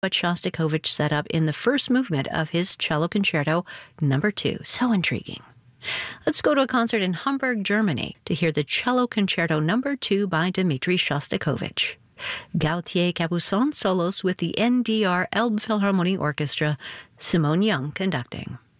what Shostakovich set up in the first movement of his Cello Concerto No. 2. So intriguing. Let's go to a concert in Hamburg, Germany, to hear the Cello Concerto No. 2 by Dmitri Shostakovich. Gautier Capuçon solos with the NDR Elbphilharmonie Orchestra, Simone Young conducting.